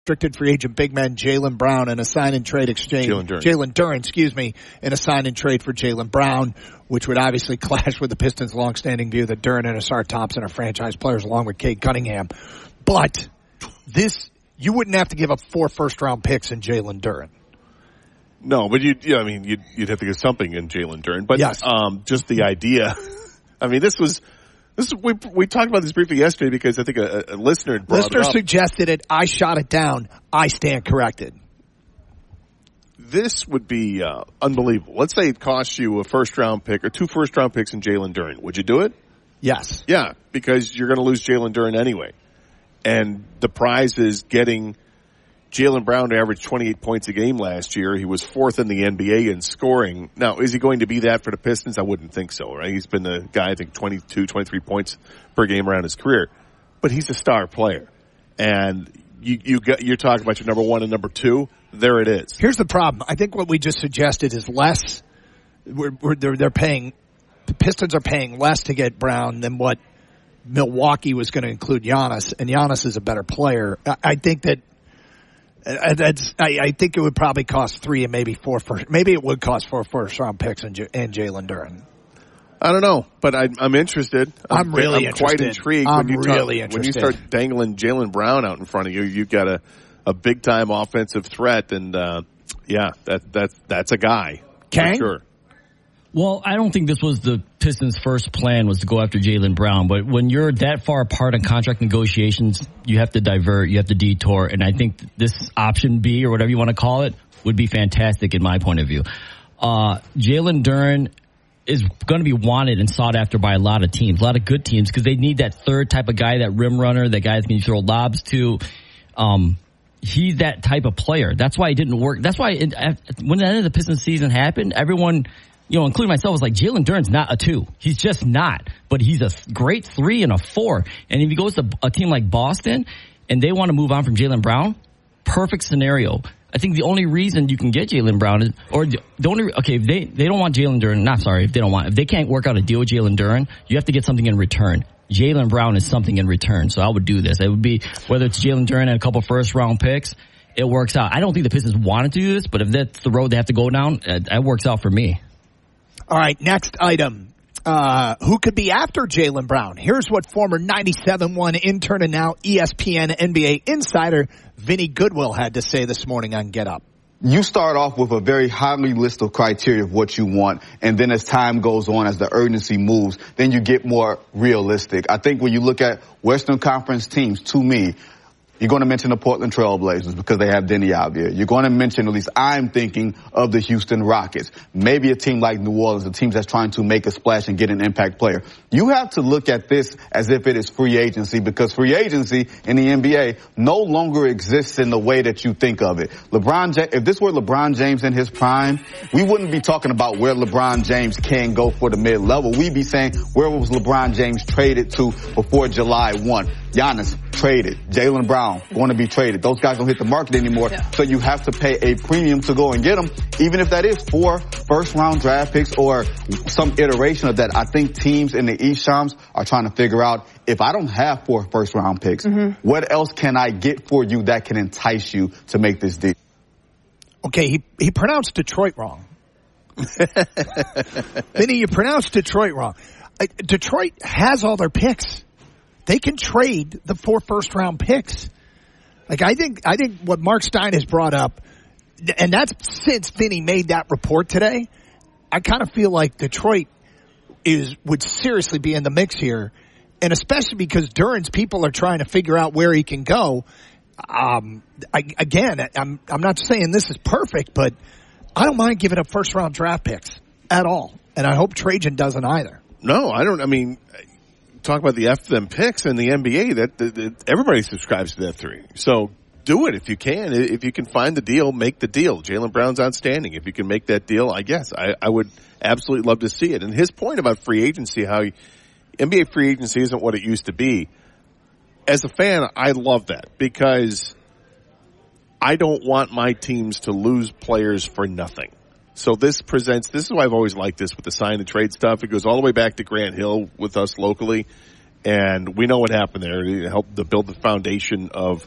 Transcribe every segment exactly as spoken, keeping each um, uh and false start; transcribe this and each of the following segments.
restricted free agent big man Jaylen Brown in a sign and trade exchange. Jalen Duren. Jalen Duren, excuse me, in a sign and trade for Jaylen Brown, which would obviously clash with the Pistons' longstanding view that Duren and Asar Thompson are franchise players along with Cade Cunningham. But this, you wouldn't have to give up four first round picks in Jalen Duren. No, but you, yeah, I mean, you'd, you'd have to give something in Jalen Duren. But yes. um, just the idea. I mean, this was. This we we talked about this briefly yesterday because I think a, a listener had brought listener it up. suggested it. I shot it down. I stand corrected. This would be uh, unbelievable. Let's say it costs you a first round pick or two first round picks in Jalen Duren. Would you do it? Yes. Yeah, because you're going to lose Jalen Duren anyway, and the prize is getting Jaylen Brown to average twenty-eight points a game last year. He was fourth in the N B A in scoring. Now, is he going to be that for the Pistons? I wouldn't think so, right? He's been the guy, I think, twenty-two, twenty-three points per game around his career. But he's a star player. And you, you got, you're talking about your number one and number two. There it is. Here's the problem. I think what we just suggested is less. We're, we're, they're, they're paying, the Pistons are paying less to get Brown than what Milwaukee was going to include Giannis. And Giannis is a better player. I, I think that That's. I, I think it would probably cost three and maybe four first. Maybe it would cost four first round picks and, and Jalen Duren. I don't know, but I, I'm interested. I'm, I'm really I'm interested. quite intrigued. I'm when you really talk, interested. When you start dangling Jaylen Brown out in front of you, you've got a, a big time offensive threat, and uh, yeah, that that that's a guy. Kang? For sure. Well, I don't think this was the Pistons' first plan was to go after Jaylen Brown. But when you're that far apart on contract negotiations, you have to divert, you have to detour. And I think this option B, or whatever you want to call it, would be fantastic in my point of view. Uh, Jalen Duren is going to be wanted and sought after by a lot of teams, a lot of good teams, because they need that third type of guy, that rim runner, that guy that can throw lobs to. Um, he's that type of player. That's why it didn't work. That's why it, when the end of the Pistons season happened, everyone, you know, including myself, was like, Jalen Duren's not a two. He's just not. But he's a great three and a four. And if he goes to a team like Boston and they want to move on from Jaylen Brown, perfect scenario. I think the only reason you can get Jaylen Brown is, or the only, okay, if they, they don't want Jalen Duren, not sorry, if they don't want, if they can't work out a deal with Jalen Duren, you have to get something in return. Jaylen Brown is something in return. So I would do this. It would be, whether it's Jalen Duren and a couple first round picks, it works out. I don't think the Pistons wanted to do this, but if that's the road they have to go down, that works out for me. All right, next item. Uh, who could be after Jaylen Brown? Here's what former ninety-seven point one intern and now E S P N N B A insider Vinny Goodwill had to say this morning on Get Up. You start off with a very highly list of criteria of what you want, and then as time goes on, as the urgency moves, then you get more realistic. I think when you look at Western Conference teams, to me, you're going to mention the Portland Trail Blazers because they have Deni Avdija. You're going to mention, at least I'm thinking, of the Houston Rockets. Maybe a team like New Orleans, a team that's trying to make a splash and get an impact player. You have to look at this as if it is free agency, because free agency in the N B A no longer exists in the way that you think of it. LeBron James, if this were LeBron James in his prime, we wouldn't be talking about where LeBron James can go for the mid-level. We'd be saying, where was LeBron James traded to before July first? Giannis traded. Jaylen Brown going to be traded. Those guys don't hit the market anymore. Yeah. So you have to pay a premium to go and get them, even if that is four first round draft picks or some iteration of that. I think teams in the East Shams are trying to figure out, if I don't have four first round picks, mm-hmm. what else can I get for you that can entice you to make this deal? Okay, he, he pronounced Detroit wrong. Vinny, you pronounced Detroit wrong. Uh, Detroit has all their picks. They can trade the four first round picks. Like, I think, I think what Mark Stein has brought up, and that's since Vinny made that report today, I kind of feel like Detroit is, would seriously be in the mix here. And especially because Duren's people are trying to figure out where he can go. Um, I, again, I'm, I'm not saying this is perfect, but I don't mind giving up first round draft picks at all. And I hope Trajan doesn't either. No, I don't, I mean, talk about the F them picks in the N B A, that, that, that everybody subscribes to that three. So do it if you can. If you can find the deal, make the deal. Jaylen Brown's outstanding. If you can make that deal, I guess I, I would absolutely love to see it. And his point about free agency, how he, N B A free agency isn't what it used to be. As a fan, I love that because I don't want my teams to lose players for nothing. So this presents, this is why I've always liked this with the sign and trade stuff. It goes all the way back to Grant Hill with us locally, and we know what happened there. It helped to build the foundation of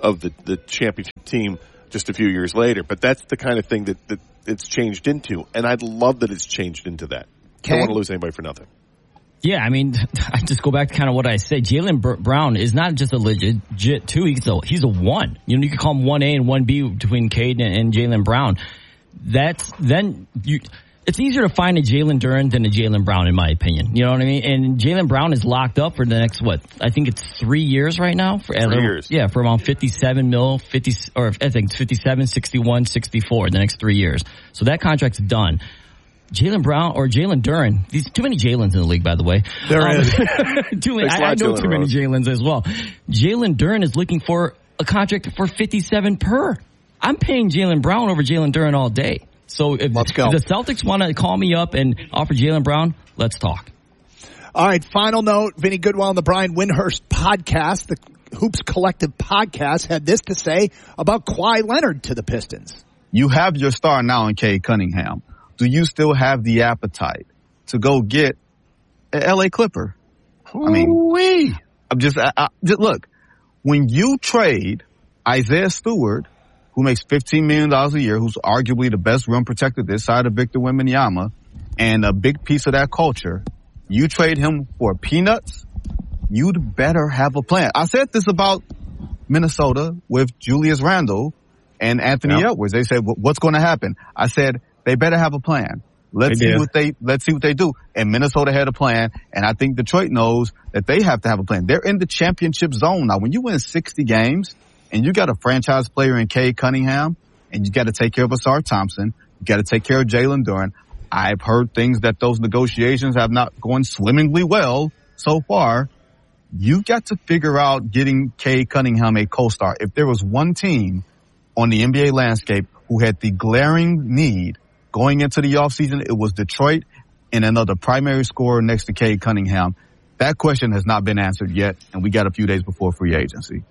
of the, the championship team just a few years later. But that's the kind of thing that, that it's changed into, and I'd love that it's changed into that. Okay. Don't want to lose anybody for nothing. Yeah, I mean, I just go back to kind of what I said. Jaylen Brown is not just a legit two. He's a, he's a one. You know, you could call him one A and one B between Cade and, and Jaylen Brown. That's then you. It's easier to find a Jalen Duren than a Jaylen Brown, in my opinion. You know what I mean? And Jaylen Brown is locked up for the next, what, I think it's three years right now? For, three years. Yeah, for around fifty-seven mil, fifty, or I think it's fifty-seven, sixty-one, sixty-four the next three years. So that contract's done. Jaylen Brown or Jalen Duren. These too many Jalen's in the league, by the way. There um, is. too many, I, I know too many Jalen's as well. Jalen Duren is looking for a contract for fifty-seven per. I'm paying Jaylen Brown over Jalen Duren all day. So if, let's go. if the Celtics want to call me up and offer Jaylen Brown, let's talk. All right, final note. Vinny Goodwill on the Brian Windhurst podcast, the Hoops Collective podcast, had this to say about Kawhi Leonard to the Pistons. You have your star now in Cade Cunningham. Do you still have the appetite to go get an L A Clipper? I mean, I'm just, I, I, just look, when you trade Isaiah Stewart, who makes fifteen million dollars a year, who's arguably the best rim protector this side of Victor Wembanyama, and a big piece of that culture, you trade him for peanuts, you'd better have a plan. I said this about Minnesota with Julius Randle and Anthony yep. Edwards. They said, what's going to happen? I said, they better have a plan. Let's they see did. what they, let's see what they do. And Minnesota had a plan, and I think Detroit knows that they have to have a plan. They're in the championship zone now. When you win sixty games, and you got a franchise player in Cade Cunningham, and you got to take care of Asar Thompson, you got to take care of Jalen Duren. I've heard things that those negotiations have not gone swimmingly well so far. You got to figure out getting Cade Cunningham a co-star. If there was one team on the N B A landscape who had the glaring need going into the offseason, it was Detroit and another primary scorer next to Cade Cunningham. That question has not been answered yet, and we got a few days before free agency.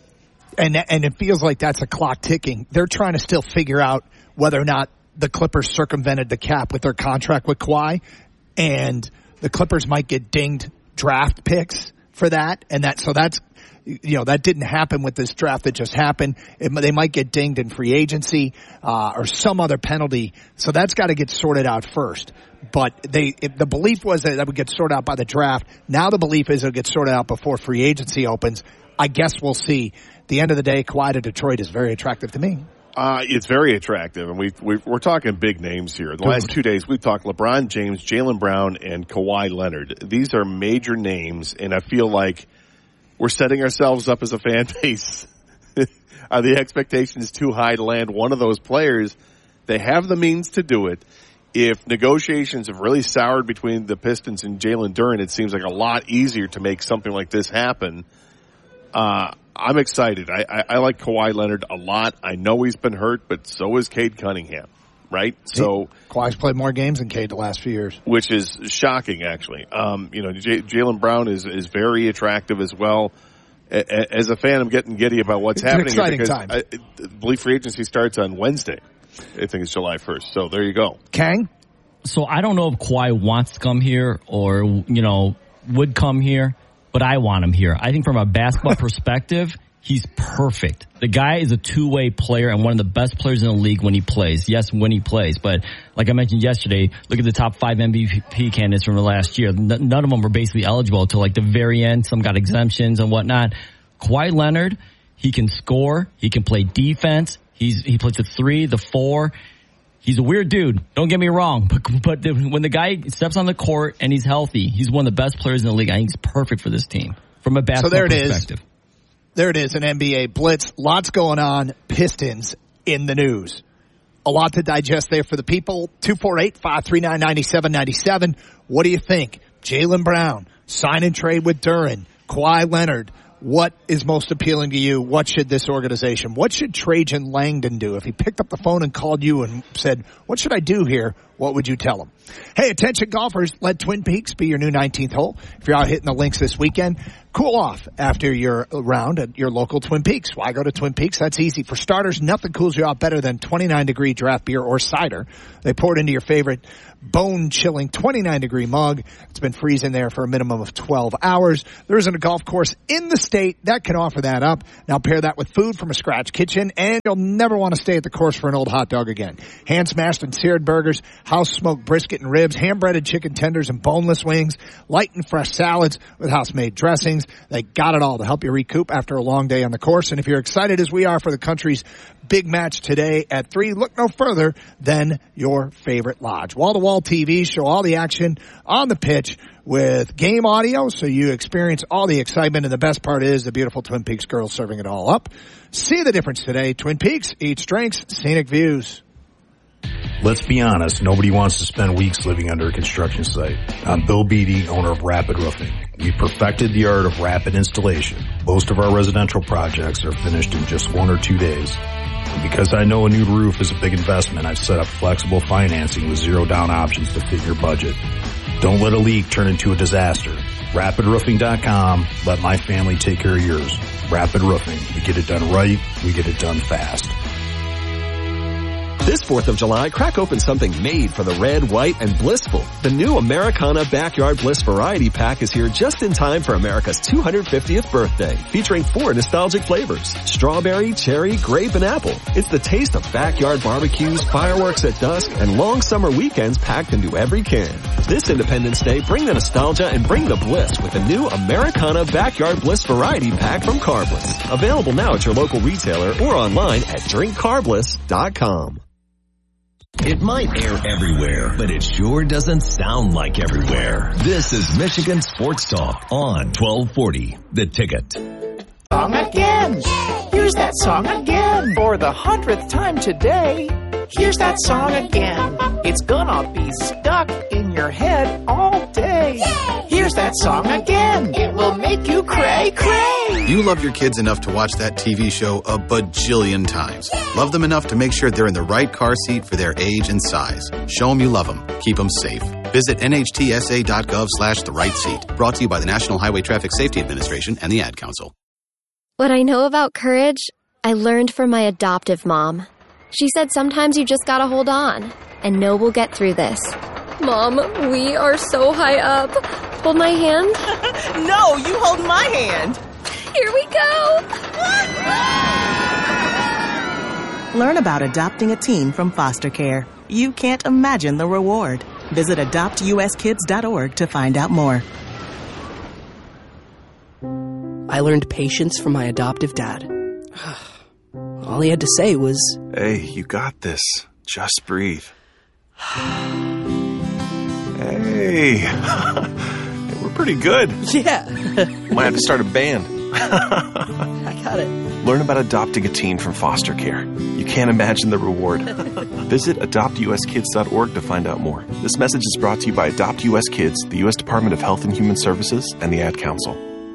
And and it feels like that's a clock ticking. They're trying to still figure out whether or not the Clippers circumvented the cap with their contract with Kawhi, and the Clippers might get dinged draft picks for that. And that so that's you know that didn't happen with this draft that just happened. It, they might get dinged in free agency uh, or some other penalty. So that's got to get sorted out first. But they if the belief was that that would get sorted out by the draft. Now the belief is it'll get sorted out before free agency opens. I guess we'll see. At the end of the day, Kawhi to Detroit is very attractive to me. Uh, it's very attractive, and we, we, we're talking big names here. The last two days, we've talked LeBron James, Jaylen Brown, and Kawhi Leonard. These are major names, and I feel like we're setting ourselves up as a fan base. Are the expectations too high to land one of those players? They have the means to do it. If negotiations have really soured between the Pistons and Jalen Duren, it seems like a lot easier to make something like this happen. Uh, I'm excited. I, I, I like Kawhi Leonard a lot. I know he's been hurt, but so is Cade Cunningham, right? So Kawhi's played more games than Cade the last few years, which is shocking, actually. Um, you know, J- Jaylen Brown is is very attractive as well. A- as a fan, I'm getting giddy about what's it's happening. An exciting because time. I, I believe free agency starts on Wednesday. I think it's July first. So there you go. Kang? So I don't know if Kawhi wants to come here or, you know, would come here. But I want him here. I think from a basketball perspective, he's perfect. The guy is a two-way player and one of the best players in the league when he plays. Yes, when he plays. But like I mentioned yesterday, look at the top five M V P candidates from the last year. None of them were basically eligible until like the very end. Some got exemptions and whatnot. Kawhi Leonard, he can score. He can play defense. He's He plays the three, the four. He's a weird dude. Don't get me wrong. But, but the, when the guy steps on the court and he's healthy, he's one of the best players in the league. I think he's perfect for this team from a basketball so there it perspective. Is. There it is, an N B A blitz. Lots going on. Pistons in the news. A lot to digest there for the people. two four eight, five three nine, nine seven nine seven. What do you think? Jaylen Brown, sign and trade with Duren, Kawhi Leonard. What is most appealing to you? What should this organization, what should Trajan Langdon do? If he picked up the phone and called you and said, what should I do here? what would you tell them? Hey, attention golfers, let Twin Peaks be your new nineteenth hole. If you're out hitting the links this weekend, cool off after your round at your local Twin Peaks. Why go to Twin Peaks? That's easy. For starters, nothing cools you off better than twenty-nine degree draft beer or cider. They pour it into your favorite bone-chilling twenty-nine degree mug. It's been freezing there for a minimum of twelve hours. There isn't a golf course in the state that can offer that up. Now pair that with food from a scratch kitchen, and you'll never want to stay at the course for an old hot dog again. Hand-smashed and seared burgers, house-smoked brisket and ribs, hand-breaded chicken tenders and boneless wings, light and fresh salads with house-made dressings. They got it all to help you recoup after a long day on the course. And if you're excited as we are for the country's big match today at three, look no further than your favorite lodge. Wall-to-wall T Vs show all the action on the pitch with game audio, so you experience all the excitement. And the best part is the beautiful Twin Peaks girls serving it all up. See the difference today. Twin Peaks, eats drinks, scenic views. Let's be honest, nobody wants to spend weeks living under a construction site. I'm Bill Beattie, owner of Rapid Roofing. We perfected the art of rapid installation. Most of our residential projects are finished in just one or two days. And because I know a new roof is a big investment, I've set up flexible financing with zero down options to fit your budget. Don't let a leak turn into a disaster. rapid roofing dot com. Let my family take care of yours. Rapid Roofing. We get it done right. We get it done fast. This fourth of July, crack open something made for the red, white, and blissful. The new Americana Backyard Bliss Variety Pack is here just in time for America's two hundred fiftieth birthday, featuring four nostalgic flavors: strawberry, cherry, grape, and apple. It's the taste of backyard barbecues, fireworks at dusk, and long summer weekends packed into every can. This Independence Day, bring the nostalgia and bring the bliss with the new Americana Backyard Bliss Variety Pack from Car Bliss. Available now at your local retailer or online at drink car bliss dot com. It might air everywhere, but it sure doesn't sound like everywhere. This is Michigan Sports Talk on twelve forty, The Ticket. Song again. Here's that song again. For the hundredth time today, here's that song again. It's gonna be stuck in your head all day. Here's that song again. It will make you cray cray. You love your kids enough to watch that T V show a bajillion times. Love them enough to make sure they're in the right car seat for their age and size. Show them you love them. Keep them safe. Visit N H T S A dot gov slash the right seat. Brought to you by the National Highway Traffic Safety Administration and the Ad Council. What I know about courage, I learned from my adoptive mom. She said sometimes you just gotta hold on and know we'll get through this. Mom, we are so high up. Hold my hand. No, you hold my hand. Here we go. Learn about adopting a teen from foster care. You can't imagine the reward. Visit adopt U S kids dot org to find out more. I learned patience from my adoptive dad. All he had to say was, "Hey, you got this. Just breathe." Hey, we're pretty good. Yeah. Might have to start a band. I got it. Learn about adopting a teen from foster care. You can't imagine the reward. Visit adopt U S kids dot org to find out more. This message is brought to you by Adopt U S Kids, the U S Department of Health and Human Services, and the Ad Council.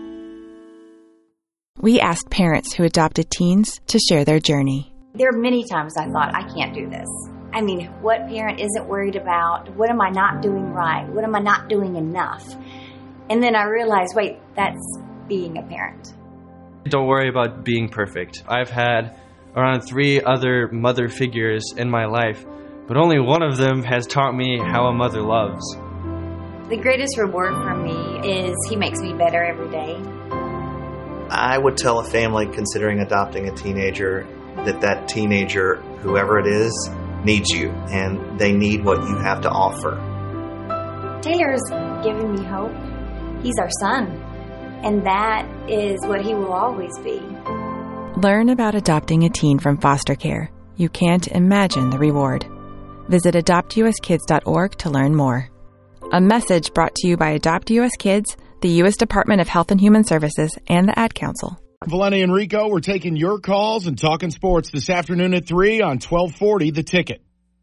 We asked parents who adopted teens to share their journey. There are many times I thought, I can't do this. I mean, what parent isn't worried about, what am I not doing right? What am I not doing enough? And then I realized, wait, that's being a parent. Don't worry about being perfect. I've had around three other mother figures in my life, but only one of them has taught me how a mother loves. The greatest reward for me is he makes me better every day. I would tell a family considering adopting a teenager that that teenager, whoever it is, needs you, and they need what you have to offer. Taylor's given me hope. He's our son, and that is what he will always be. Learn about adopting a teen from foster care. You can't imagine the reward. Visit adopt U S kids dot org to learn more. A message brought to you by Adopt U S Kids, the U S Department of Health and Human Services, and the Ad Council. Valenti and Rico, we're taking your calls and talking sports this afternoon at three on twelve forty, The Ticket.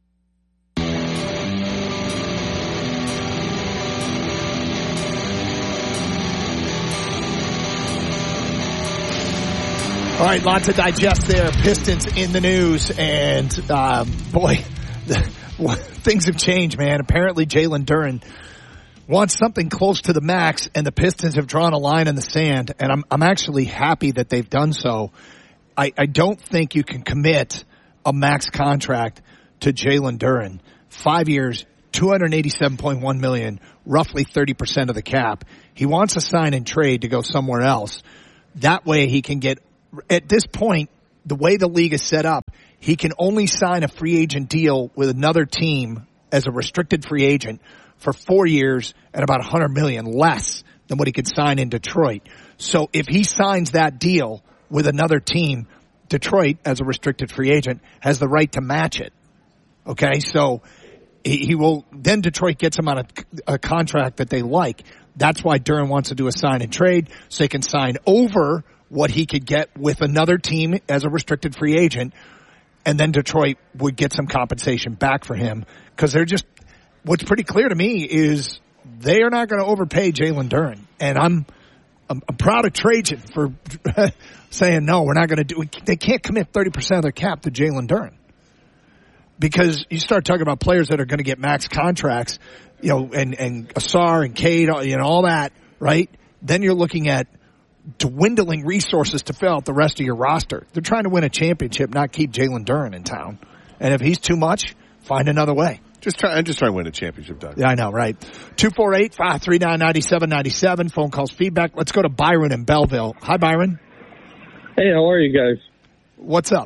All right, lots to digest there. Pistons in the news, and uh, boy, well, things have changed, man. Apparently Jalen Duren wants something close to the max, and the Pistons have drawn a line in the sand, and I'm I'm actually happy that they've done so. I, I don't think you can commit a max contract to Jalen Duren. Five years, two hundred eighty-seven point one million dollars, roughly thirty percent of the cap. He wants a sign and trade to go somewhere else. That way he can get, at this point, the way the league is set up, he can only sign a free agent deal with another team as a restricted free agent for four years and about one hundred million dollars less than what he could sign in Detroit. So if he signs that deal with another team, Detroit, as a restricted free agent, has the right to match it. Okay, so he, he will, then Detroit gets him on a, a contract that they like. That's why Duren wants to do a sign and trade, so he can sign over what he could get with another team as a restricted free agent, and then Detroit would get some compensation back for him, because they're just, what's pretty clear to me is they are not going to overpay Jalen Duren, and I'm, I'm, I'm proud of Trajan for saying no, we're not going to do. They can't commit thirty percent of their cap to Jalen Duren, because you start talking about players that are going to get max contracts, you know, and and Asar and Cade, you know, all that, right? Then you're looking at dwindling resources to fill out the rest of your roster. They're trying to win a championship, not keep Jalen Duren in town. And if he's too much, find another way. Just try. I'm just trying to win a championship, Doug. Yeah, I know, right? two four eight, five three nine, nine seven nine seven. Phone calls, feedback. Let's go to Byron in Belleville. Hi, Byron. Hey, how are you guys? What's up?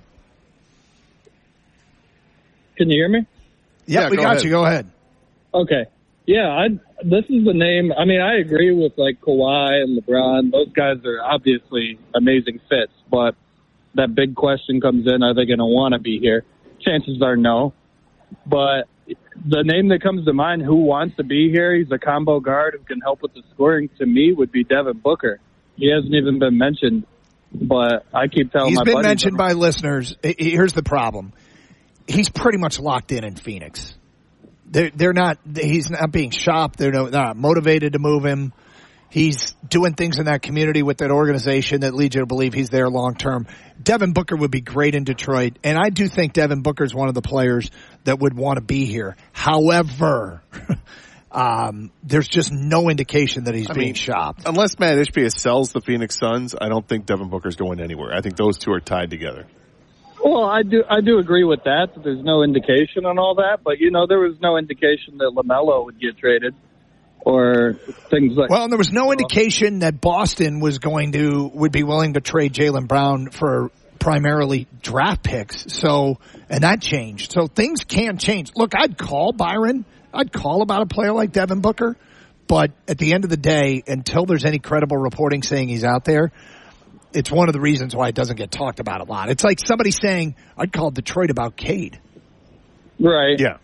Can you hear me? Yeah, yeah we got ahead. you. Go ahead. Okay. Yeah, I, this is the name. I mean, I agree with, like, Kawhi and LeBron. Those guys are obviously amazing fits, but that big question comes in, are they going to want to be here? Chances are no. But the name that comes to mind, who wants to be here, he's a combo guard who can help with the scoring, to me, would be Devin Booker. He hasn't even been mentioned, but I keep telling he's my been buddies mentioned by listeners. Here's the problem. He's pretty much locked in in Phoenix. They're, they're not, he's not being shopped. They're not motivated to move him. He's doing things in that community with that organization that leads you to believe he's there long term. Devin Booker would be great in Detroit, and I do think Devin Booker is one of the players that would want to be here. However, um, there's just no indication that he's I being mean, shopped. Unless Matt Ishbia sells the Phoenix Suns, I don't think Devin Booker's going anywhere. I think those two are tied together. Well, I do I do agree with that. That there's no indication on all that, but you know, there was no indication that LaMelo would get traded or things like. Well, and there was no indication that Boston was going to would be willing to trade Jaylen Brown for primarily draft picks. So, and that changed. So things can change. Look, I'd call Byron. I'd call about a player like Devin Booker, but at the end of the day, until there's any credible reporting saying he's out there, it's one of the reasons why it doesn't get talked about a lot. It's like somebody saying, I'd call Detroit about Cade. Right. Yeah.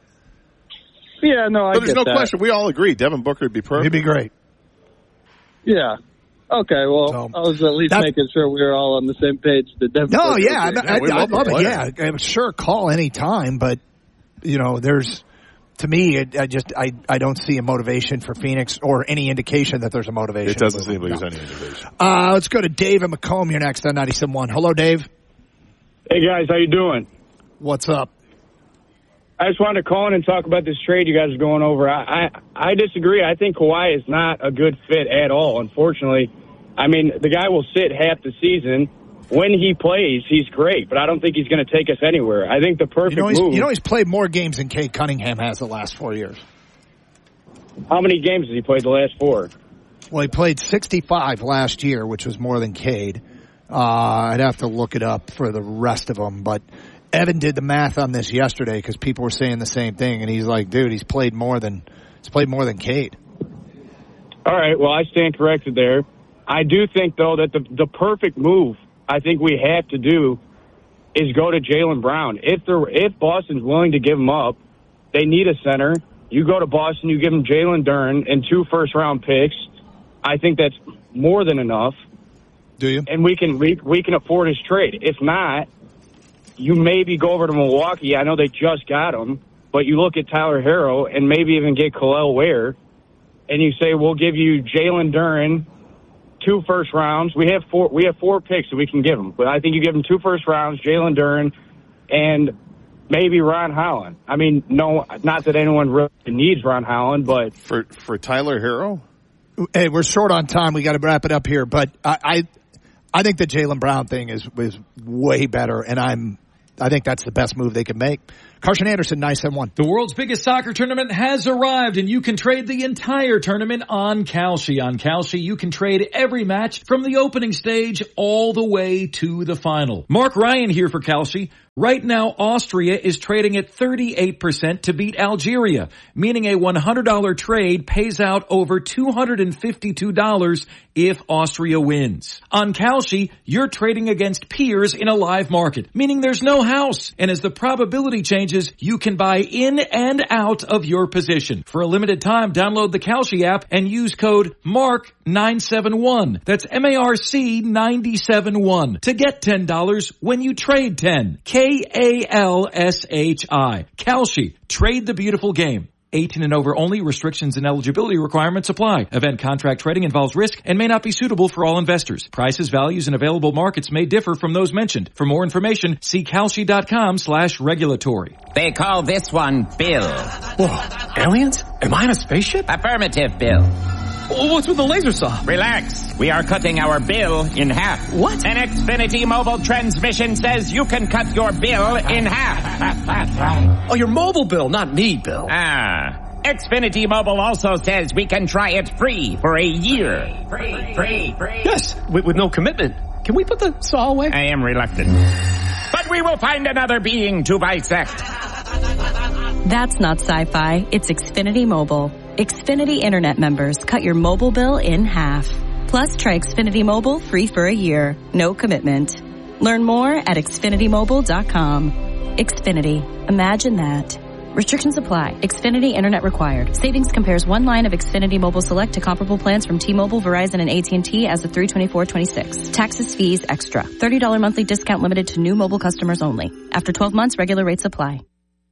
Yeah, no, I But there's get no that. question. We all agree Devin Booker would be perfect. He'd be great. Yeah. Okay, well, So, I was at least that- making sure we were all on the same page. That Devin No, Booker yeah, would I, be- I, Yeah, we I, love the love it. player. Yeah, I'm sure call any time, but you know, there's to me, it, I just I, I don't see a motivation for Phoenix or any indication that there's a motivation. It doesn't seem No. like there's any indication. Uh, let's go to Dave and Macomb. You're next on ninety-seven point one. Hello, Dave. Hey, guys, how you doing? What's up? I just wanted to call in and talk about this trade you guys are going over. I, I, I disagree. I think Kawhi is not a good fit at all, unfortunately. I mean, the guy will sit half the season. When he plays, he's great, but I don't think he's going to take us anywhere. I think the perfect You know, he's, move... you know he's played more games than Cade Cunningham has the last four years. How many games has he played the last four? Well, he played sixty-five last year, which was more than Cade. Uh, I'd have to look it up for the rest of them, but Evan did the math on this yesterday because people were saying the same thing, and he's like, dude, he's played more than he's played more than Cade. All right, well, I stand corrected there. I do think, though, that the the perfect move I think we have to do is go to Jaylen Brown. If they're, if Boston's willing to give him up, they need a center. You go to Boston, you give him Jalen Duren and two first-round picks. I think that's more than enough. Do you? And we can we, we can afford his trade. If not, you maybe go over to Milwaukee. I know they just got him, but you look at Tyler Herro and maybe even get Khalil Ware, and you say, we'll give you Jalen Duren, two first rounds. We have four. We have four picks that we can give him. But I think you give him two first rounds, Jalen Duren, and maybe Ron Holland. I mean, no, not that anyone really needs Ron Holland, but for for Tyler Herro. Hey, we're short on time. We got to wrap it up here, but I I, I think the Jaylen Brown thing is is way better, and I'm I think that's the best move they can make. Carson Anderson, nine seven one. The world's biggest soccer tournament has arrived, and you can trade the entire tournament on Kalshi. On Kalshi, you can trade every match from the opening stage all the way to the final. Mark Ryan here for Kalshi. Right now, Austria is trading at thirty-eight percent to beat Algeria, meaning a one hundred dollars trade pays out over two hundred fifty-two dollars if Austria wins. On Kalshi, you're trading against peers in a live market, meaning there's no house. And as the probability changes, you can buy in and out of your position. For a limited time, download the Kalshi app and use code mark nine seven one. That's M A R C nine seven one to get ten dollars when you trade ten. K A L S H I. Kalshi. Trade the beautiful game. eighteen and over only. Restrictions and eligibility requirements apply. Event contract trading involves risk and may not be suitable for all investors. Prices, values, and available markets may differ from those mentioned. For more information, see Kalshi.com slash regulatory. They call this one Bill. Whoa, aliens? Am I in a spaceship? Affirmative, Bill. What's with the laser saw? Relax. We are cutting our bill in half. What? An Xfinity mobile transmission says you can cut your bill in half. Oh, your mobile bill, not me, Bill. Ah. Xfinity Mobile also says we can try it free for a year. Free, free, free. Yes, with, with no commitment. Can we put the saw away? I am reluctant. But we will find another being to bisect. That's not sci-fi. It's Xfinity Mobile. Xfinity Internet members cut your mobile bill in half. Plus, try Xfinity Mobile free for a year. No commitment. Learn more at Xfinity Mobile dot com. Xfinity. Imagine that. Restrictions apply. Xfinity Internet required. Savings compares one line of Xfinity Mobile Select to comparable plans from T-Mobile, Verizon, and A T and T as of three twenty-four twenty-six. Taxes, fees, extra. thirty dollars monthly discount limited to new mobile customers only. After twelve months, regular rates apply.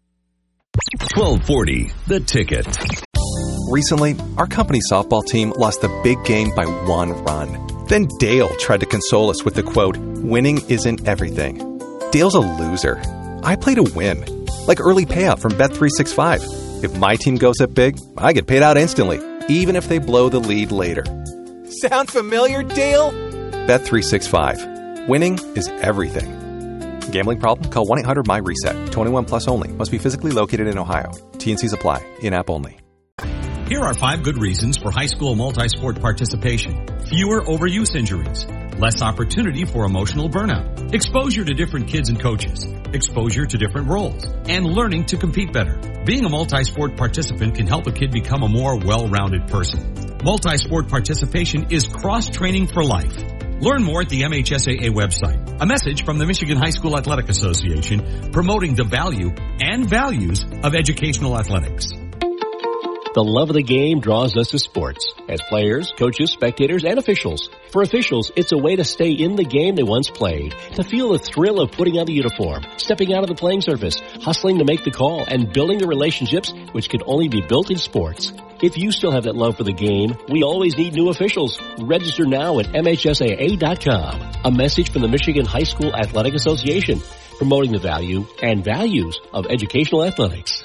twelve forty, The Ticket. Recently, our company softball team lost a big game by one run. Then Dale tried to console us with the quote, "Winning isn't everything." Dale's a loser. I play to win. Like early payout from Bet three sixty-five. If my team goes up big, I get paid out instantly, even if they blow the lead later. Sound familiar, Dale? Bet three sixty-five. Winning is everything. Gambling problem? Call one eight hundred M Y reset. twenty-one plus only. Must be physically located in Ohio. T and Cs apply. In-app only. Here are five good reasons for high school multi-sport participation. Fewer overuse injuries. Less opportunity for emotional burnout. Exposure to different kids and coaches. Exposure to different roles. And learning to compete better. Being a multi-sport participant can help a kid become a more well-rounded person. Multi-sport participation is cross-training for life. Learn more at the M H S A A website. A message from the Michigan High School Athletic Association promoting the value and values of educational athletics. The love of the game draws us to sports, as players, coaches, spectators, and officials. For officials, it's a way to stay in the game they once played, to feel the thrill of putting on the uniform, stepping out of the playing surface, hustling to make the call, and building the relationships which can only be built in sports. If you still have that love for the game, we always need new officials. Register now at M H S A A dot com. A message from the Michigan High School Athletic Association, promoting the value and values of educational athletics.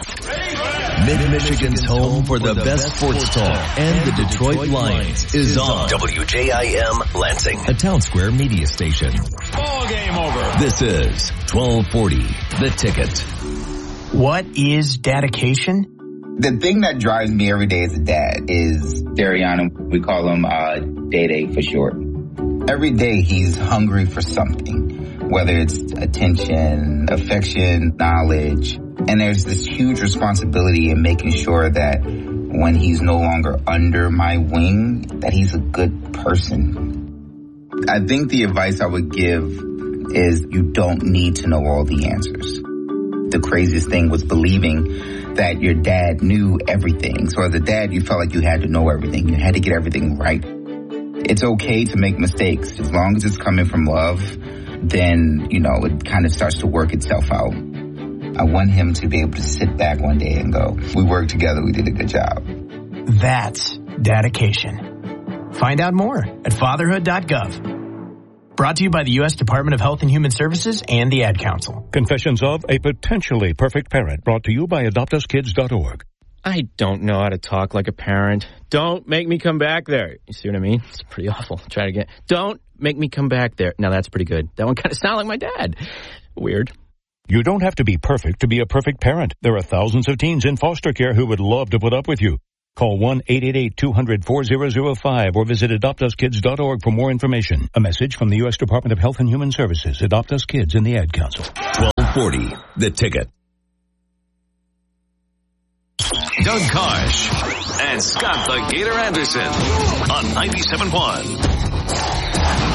Mid-Michigan's home for the best sports talk and the Detroit Lions is on W J I M Lansing, a Town Square media station. Ball game over. This is twelve forty, The Ticket. What is dedication? The thing that drives me every day as a dad is Dariana. We call him uh, Day-Day for short. Every day he's hungry for something, whether it's attention, affection, knowledge. And there's this huge responsibility in making sure that when he's no longer under my wing, that he's a good person. I think the advice I would give is you don't need to know all the answers. The craziest thing was believing that your dad knew everything. So as a dad, you felt like you had to know everything. You had to get everything right. It's okay to make mistakes. As long as it's coming from love, then, you know, it kind of starts to work itself out. I want him to be able to sit back one day and go, we worked together, we did a good job. That's dedication. Find out more at fatherhood dot gov. Brought to you by the U S Department of Health and Human Services and the Ad Council. Confessions of a Potentially Perfect Parent, brought to you by adopt us kids dot org. I don't know how to talk like a parent. Don't make me come back there. You see what I mean? It's pretty awful. Try it again. Don't make me come back there. Now that's pretty good. That one kind of sounded like my dad. Weird. You don't have to be perfect to be a perfect parent. There are thousands of teens in foster care who would love to put up with you. Call one eight eight eight, two hundred, four thousand five or visit adopt us kids dot org for more information. A message from the U S Department of Health and Human Services, Adopt Us Kids, and the Ad Council. twelve forty, The Ticket. Doug Karsch and Scott the Gator Anderson on ninety-seven point one.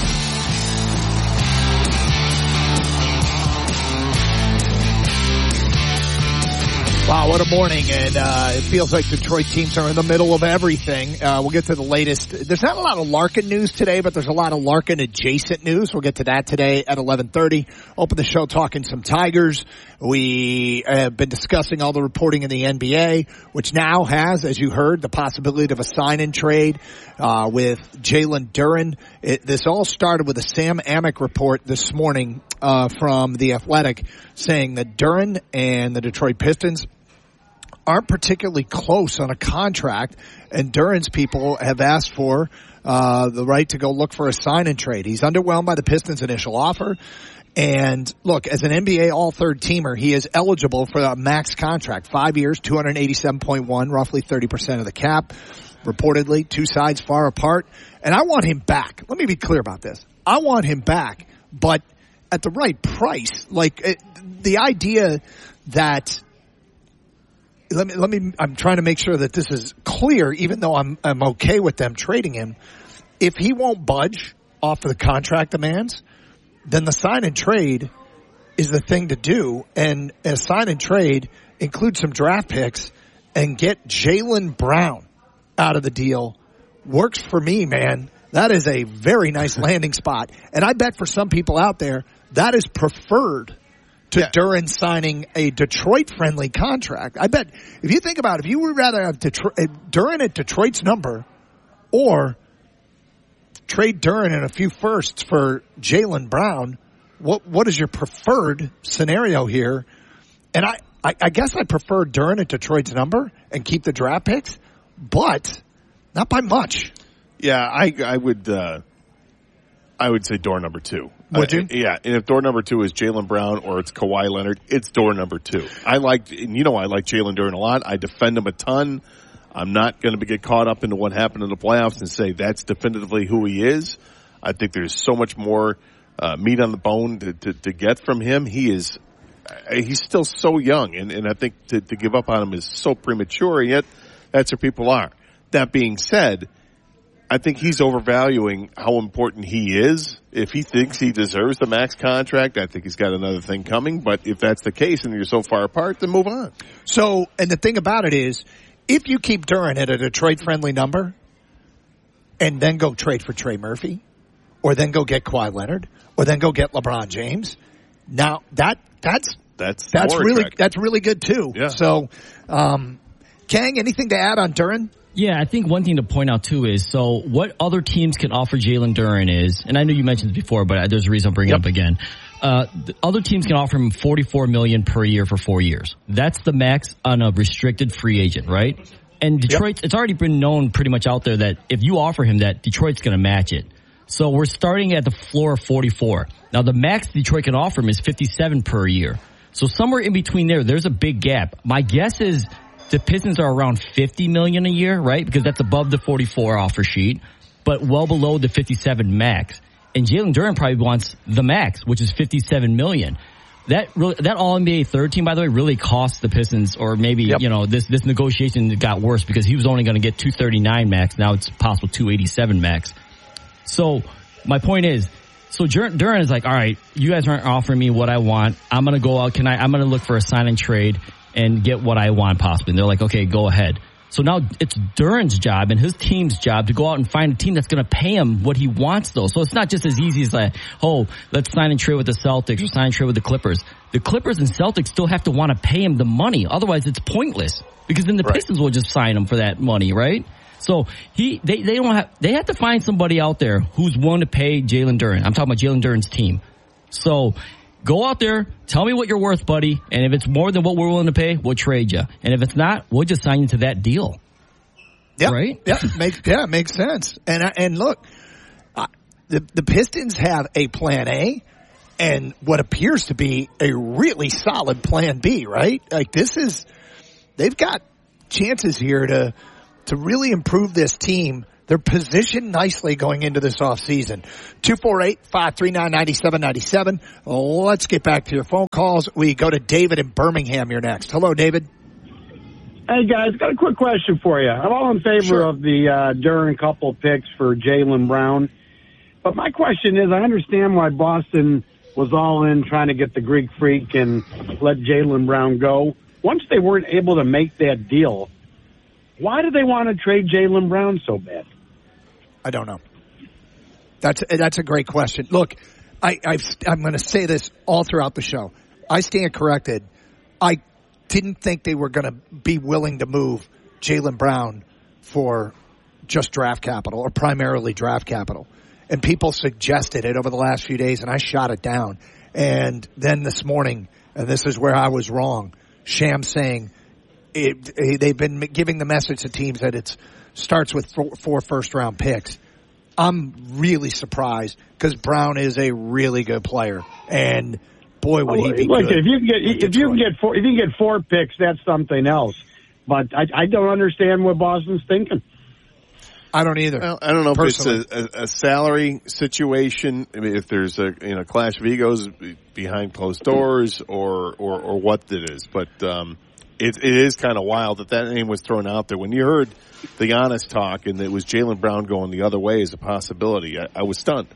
Wow, what a morning, and uh, it feels like Detroit teams are in the middle of everything. Uh, we'll get to the latest. There's not a lot of Larkin news today, but there's a lot of Larkin-adjacent news. We'll get to that today at eleven thirty. Open the show talking some Tigers. We have been discussing all the reporting in the N B A, which now has, as you heard, the possibility of a sign-and trade uh, with Jalen Duren. It, this all started with a Sam Amick report this morning uh, from The Athletic saying that Duren and the Detroit Pistons aren't particularly close on a contract, and Duren's people have asked for uh the right to go look for a sign-and trade. He's underwhelmed by the Pistons' initial offer. And look, as an N B A all-third teamer, he is eligible for a max contract. Five years, two hundred eighty-seven point one, roughly thirty percent of the cap. Reportedly, two sides far apart. And I want him back. Let me be clear about this. I want him back, but at the right price. Like, it, the idea that Let me, let me, I'm trying to make sure that this is clear, even though I'm, I'm okay with them trading him. If he won't budge off of the contract demands, then the sign and trade is the thing to do. And a sign and trade includes some draft picks and get Jaylen Brown out of the deal. Works for me, man. That is a very nice landing spot. And I bet for some people out there, that is preferred to yeah. Duren signing a Detroit-friendly contract. I bet if you think about it, if you would rather have Detroit, Duren at Detroit's number or trade Duren and a few firsts for Jaylen Brown, what what is your preferred scenario here? And I, I, I guess I prefer Duren at Detroit's number and keep the draft picks, but not by much. Yeah, I I would uh, I would say door number two. Would you? Uh, yeah, and if door number two is Jaylen Brown or it's Kawhi Leonard, it's door number two. I like, and you know I like Jalen Duren a lot. I defend him a ton. I'm not going to get caught up into what happened in the playoffs and say that's definitively who he is. I think there's so much more uh, meat on the bone to, to, to get from him. He is, uh, he's still so young, and, and I think to, to give up on him is so premature, and yet that's where people are. That being said, I think he's overvaluing how important he is. If he thinks he deserves the max contract, I think he's got another thing coming. But if that's the case and you're so far apart, then move on. So, and the thing about it is, if you keep Duren at a Detroit-friendly number and then go trade for Trey Murphy or then go get Kawhi Leonard or then go get LeBron James, now that that's that's that's really attractive. that's really good too. Yeah. So, um, Kang, anything to add on Duren? Yeah, I think one thing to point out, too, is so what other teams can offer Jalen Duren is, and I know you mentioned this before, but there's a reason I'll bring yep. it up again. Uh, the other teams can offer him forty-four million dollars per year for four years. That's the max on a restricted free agent, right? And Detroit, yep. it's already been known pretty much out there that if you offer him that, Detroit's going to match it. So we're starting at the floor of forty-four. Now, the max Detroit can offer him is fifty-seven per year. So somewhere in between there, there's a big gap. My guess is the Pistons are around fifty million dollars a year, right? Because that's above the forty-four offer sheet, but well below the fifty-seven max. And Jalen Duren probably wants the max, which is fifty-seven million dollars. That really, that All N B A third team, by the way, really cost the Pistons, or maybe, yep. you know, this, this negotiation got worse because he was only going to get two thirty-nine max. Now it's possible two eighty-seven max. So my point is, so Duren is like, all right, you guys aren't offering me what I want. I'm going to go out. Can I, I'm going to look for a sign and trade and get what I want possibly. And they're like, okay, go ahead. So now it's Duren's job and his team's job to go out and find a team that's going to pay him what he wants, though. So it's not just as easy as like, oh, let's sign and trade with the Celtics or sign and trade with the Clippers. The Clippers and Celtics still have to want to pay him the money. Otherwise, it's pointless because then the right. Pistons will just sign him for that money, right? So he, they, they don't have, they have to find somebody out there who's willing to pay Jalen Duren. I'm talking about Jalen Duren's team. So go out there, tell me what you're worth, buddy. And if it's more than what we're willing to pay, we'll trade you. And if it's not, we'll just sign you to that deal. Yep. Right? Yeah, makes yeah makes sense. And and look, uh, the the Pistons have a plan A and what appears to be a really solid plan B. Right? Like this is, they've got chances here to to really improve this team. They're positioned nicely going into this offseason. two four eight, five three nine, nine seven nine seven. Let's get back to your phone calls. We go to David in Birmingham. You're next. Hello, David. Hey, guys, got a quick question for you. I'm all in favor Sure. of the uh, Duren couple picks for Jaylen Brown. But my question is, I understand why Boston was all in trying to get the Greek Freak and let Jaylen Brown go. Once they weren't able to make that deal, why do they want to trade Jaylen Brown so bad? I don't know. That's that's a great question. Look, I, I've, I'm going to say this all throughout the show. I stand corrected. I didn't think they were going to be willing to move Jaylen Brown for just draft capital or primarily draft capital. And people suggested it over the last few days, and I shot it down. And then this morning, and this is where I was wrong, Sham saying it, it, they've been giving the message to teams that it starts with four, four first-round picks. I'm really surprised because Brown is a really good player, and boy, would he be Look, good. if you can get if you can get four if you can get four picks, that's something else. But I, I don't understand what Boston's thinking. I don't either. Well, I don't know Personally. if it's a, a, a salary situation. I mean, if there's a you know clash of egos behind closed doors, or or, or what it is. But um, it, it is kind of wild that that name was thrown out there. When you heard the Giannis talk and it was Jaylen Brown going the other way as a possibility, I, I was stunned.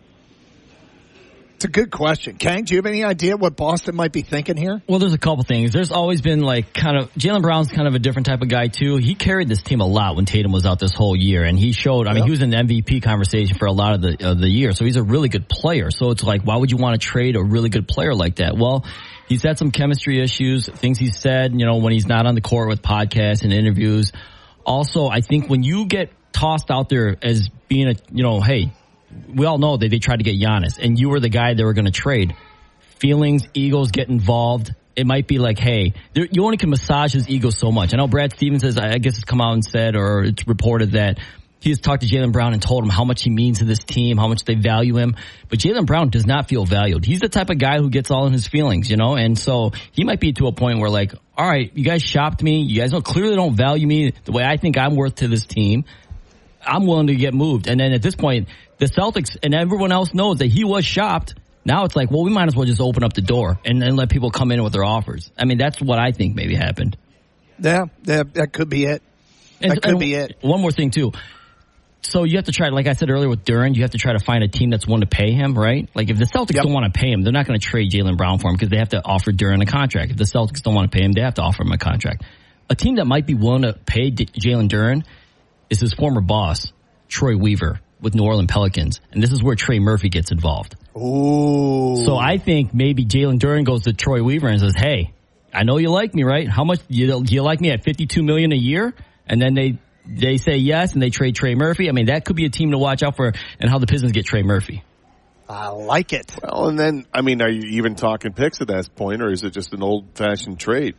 It's a good question. Kang, do you have any idea what Boston might be thinking here? Well, there's a couple things. There's always been like kind of, Jaylen Brown's kind of a different type of guy too. He carried this team a lot when Tatum was out this whole year, and he showed, I mean, Yep. he was in the M V P conversation for a lot of the, of the year, so he's a really good player. So it's like, why would you want to trade a really good player like that? Well, he's had some chemistry issues, things he's said, you know, when he's not on the court with podcasts and interviews. Also, I think when you get tossed out there as being a, you know, hey, we all know that they tried to get Giannis, and you were the guy they were going to trade. Feelings, egos get involved. It might be like, hey, there, you only can massage his ego so much. I know Brad Stevens has, I guess, it's come out and said, or it's reported that he has talked to Jaylen Brown and told him how much he means to this team, how much they value him. But Jaylen Brown does not feel valued. He's the type of guy who gets all in his feelings, you know? And so he might be to a point where like, all right, you guys shopped me. You guys don't, clearly don't value me the way I think I'm worth to this team. I'm willing to get moved. And then at this point, the Celtics and everyone else knows that he was shopped. Now it's like, well, we might as well just open up the door and then let people come in with their offers. I mean, that's what I think maybe happened. Yeah, that, that could be it. And, that could and be it. One more thing, too. So you have to try, like I said earlier with Duren, you have to try to find a team that's willing to pay him, right? Like if the Celtics Yep. don't want to pay him, they're not going to trade Jaylen Brown for him because they have to offer Duren a contract. If the Celtics don't want to pay him, they have to offer him a contract. A team that might be willing to pay D- Jaylen Duren is his former boss, Troy Weaver, with New Orleans Pelicans. And this is where Trey Murphy gets involved. Ooh. So I think maybe Jaylen Duren goes to Troy Weaver and says, hey, I know you like me, right? How much do you, do you like me at fifty-two million dollars a year? And then they they say yes and they trade Trey Murphy. I mean, that could be a team to watch out for, and how the Pistons get Trey Murphy. I like it. Well, and then, I mean, are you even talking picks at that point, or is it just an old-fashioned trade?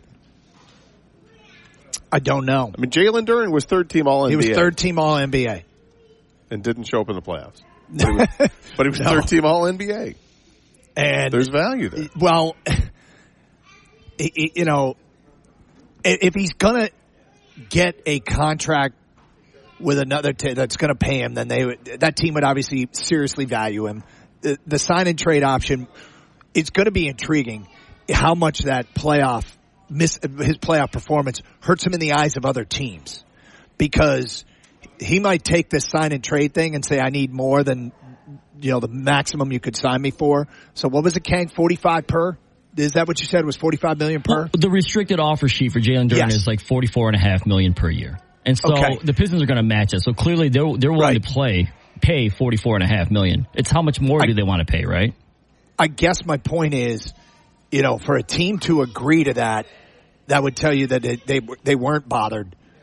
I don't know. I mean, Jaylen Duren was third team All N B A. He was third team All N B A. And didn't show up in the playoffs. But he was, but he was No. third team All N B A. And there's value there. Well, you know, if he's going to get a contract with another team that's going to pay him, then they would, that team would obviously seriously value him. The, the sign and trade option, it's going to be intriguing how much that playoff miss, his playoff performance hurts him in the eyes of other teams, because he might take this sign and trade thing and say, I need more than, you know, the maximum you could sign me for. So what was it, Kang? forty-five per? Is that what you said was forty-five million per? Well, the restricted offer sheet for Jaylen Duren Yes. is like forty-four and a half million per year. And so Okay. the Pistons are going to match it. So clearly they're, they're willing Right. to play, pay forty-four and a half million. It's how much more I- do they want to pay, right? I guess my point is, you know, for a team to agree to that, that would tell you that they they, they weren't bothered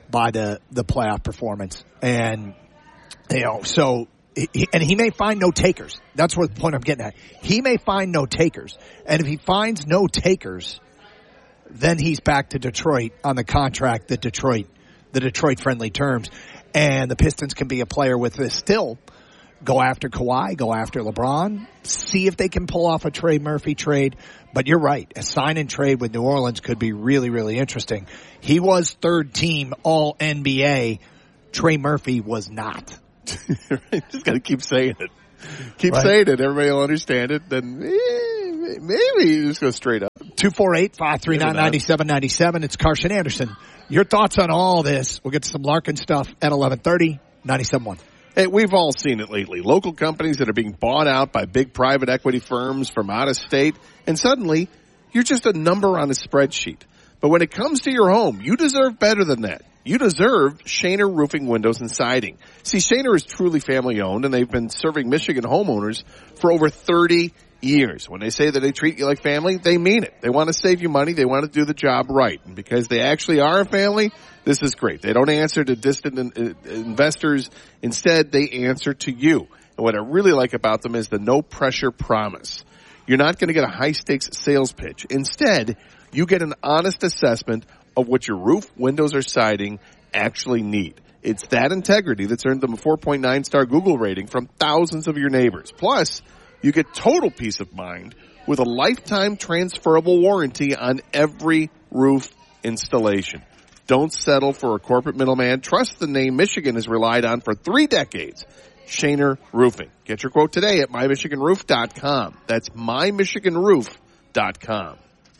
by the, the playoff performance. And, you know, so, he, and he may find no takers. That's what the point I'm getting at. He may find no takers. And if he finds no takers, then he's back to Detroit on the contract that Detroit, the Detroit friendly terms. And the Pistons can be a player with this still. Go after Kawhi, go after LeBron, see if they can pull off a Trey Murphy trade. But you're right, a sign and trade with New Orleans could be really, really interesting. He was third team All N B A. Trey Murphy was not. Just got to keep saying it. Keep Right. saying it. Everybody will understand it. Then eh, maybe you just go straight up. two four eight, five three nine, nine seven nine seven. It's Carson Anderson. Your thoughts on all this? We'll get to some Larkin stuff at eleven thirty, ninety-seven point one. Hey, we've all seen it lately. Local companies that are being bought out by big private equity firms from out of state, and suddenly you're just a number on a spreadsheet. But when it comes to your home, you deserve better than that. You deserve Shaner Roofing Windows and Siding. See, Shaner is truly family owned, and they've been serving Michigan homeowners for over thirty years. When they say that they treat you like family, they mean it. They want to save you money. They want to do the job right. And because they actually are a family, this is great. They don't answer to distant in, uh, investors. Instead, they answer to you. And what I really like about them is the no pressure promise. You're not going to get a high stakes sales pitch. Instead, you get an honest assessment of what your roof, windows, or siding actually need. It's that integrity that's earned them a four point nine star Google rating from thousands of your neighbors. Plus, you get total peace of mind with a lifetime transferable warranty on every roof installation. Don't settle for a corporate middleman. Trust the name Michigan has relied on for three decades. Shaner Roofing. Get your quote today at my michigan roof dot com. That's my michigan roof dot com.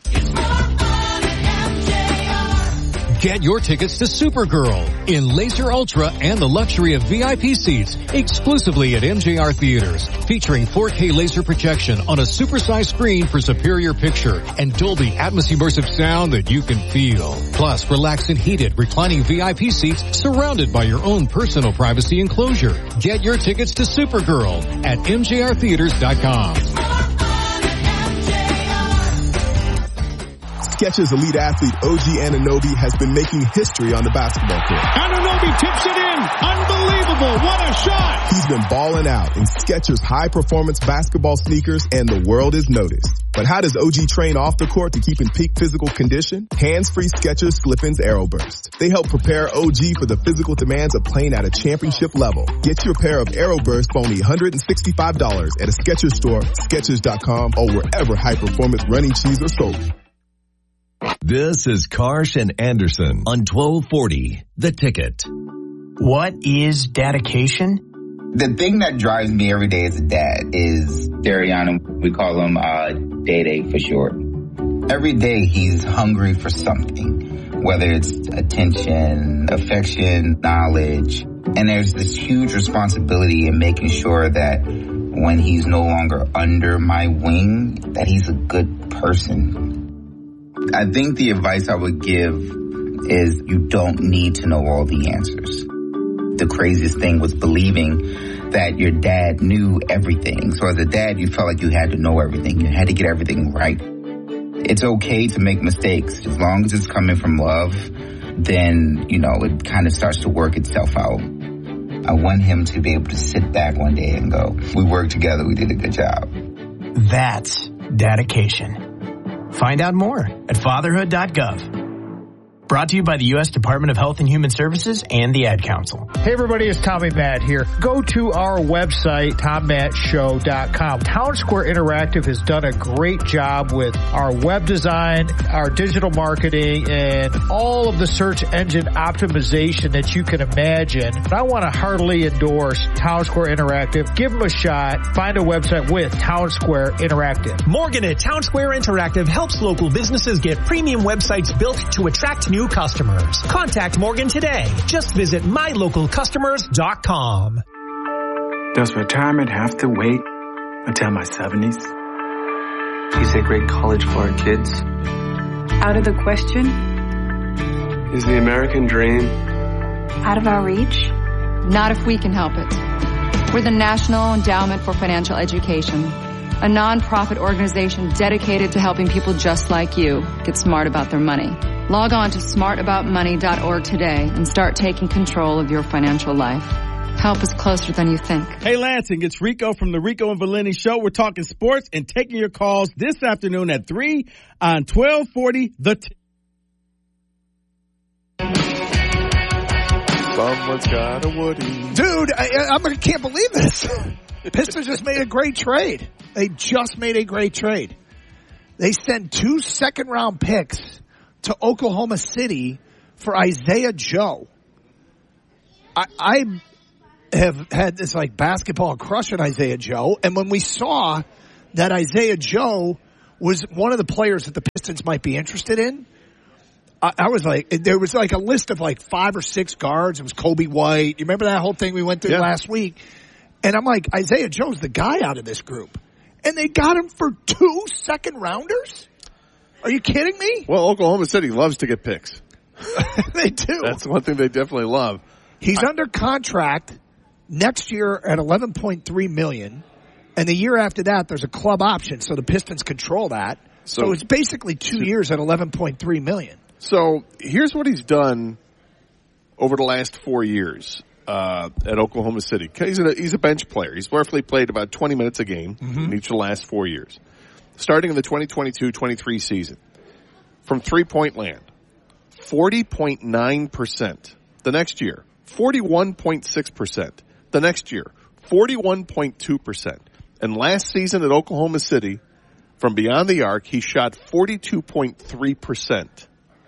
Get your tickets to Supergirl in Laser Ultra and the luxury of V I P seats exclusively at M J R Theaters, featuring four K laser projection on a supersized screen for superior picture and Dolby Atmos immersive sound that you can feel. Plus, relaxed and heated reclining V I P seats surrounded by your own personal privacy enclosure. Get your tickets to Supergirl at M J R theaters dot com. Skechers elite athlete O G Anunoby has been making history on the basketball court. Anunoby tips it in. Unbelievable. What a shot. He's been balling out in Skechers high-performance basketball sneakers, and the world is noticed. But how does O G train off the court to keep in peak physical condition? Hands-free Skechers Slip-ins Aeroburst. They help prepare O G for the physical demands of playing at a championship level. Get your pair of Aeroburst for only one hundred sixty-five dollars at a Skechers store, Skechers dot com, or wherever high-performance running shoes are sold. This is Karsh and Anderson on twelve forty, The Ticket. What is dedication? The thing that drives me every day as a dad is Dariana. We call him uh, Day-Day for short. Every day he's hungry for something, whether it's attention, affection, knowledge. And there's this huge responsibility in making sure that when he's no longer under my wing, that he's a good person. I think the advice I would give is you don't need to know all the answers. The craziest thing was believing that your dad knew everything. So as a dad, you felt like you had to know everything. You had to get everything right. It's okay to make mistakes. As long as it's coming from love, then, you know, it kind of starts to work itself out. I want him to be able to sit back one day and go, we worked together, we did a good job. That's dedication. Find out more at fatherhood dot gov. Brought to you by the U S Department of Health and Human Services and the Ad Council. Hey everybody, it's Tommy Matt here. Go to our website, tom matt show dot com. Town Square Interactive has done a great job with our web design, our digital marketing, and all of the search engine optimization that you can imagine. And I want to heartily endorse Town Square Interactive. Give them a shot. Find a website with Town Square Interactive. Morgan at Town Square Interactive helps local businesses get premium websites built to attract new customers. Contact Morgan today. Just visit my local customers dot com. Does retirement have to wait until my seventies? Is a great college for our kids? Out of the question? Is the American dream Out of our reach? Not if we can help it. We're the National Endowment for Financial Education, a nonprofit organization dedicated to helping people just like you get smart about their money. Log on to smart about money dot org today and start taking control of your financial life. Help is closer than you think. Hey, Lansing, it's Rico from the Rico and Valeni Show. We're talking sports and taking your calls this afternoon at three on twelve forty The T- Someone's got a Woody. Dude, I, I, I can't believe this. Pistons just made a great trade. They just made a great trade. They sent two second-round picks to Oklahoma City for Isaiah Joe. I, I have had this like basketball crush on Isaiah Joe, and when we saw that Isaiah Joe was one of the players that the Pistons might be interested in, I, I was like, there was like a list of like five or six guards. It was Kobe White. You remember that whole thing we went through yeah. last week? And I'm like, Isaiah Joe's the guy out of this group. And they got him for two second rounders? Are you kidding me? Well, Oklahoma City loves to get picks. They do. That's one thing they definitely love. He's I, under contract next year at eleven point three million dollars. And the year after that, there's a club option, so the Pistons control that. So, so it's basically two years at eleven point three million dollars. So here's what he's done over the last four years uh, at Oklahoma City. He's a, he's a bench player. He's roughly played about twenty minutes a game mm-hmm. in each of the last four years. Starting in the twenty twenty-two twenty-three season, from three-point land, forty point nine percent. The next year, forty-one point six percent. The next year, forty-one point two percent. And last season at Oklahoma City, from beyond the arc, he shot forty-two point three percent.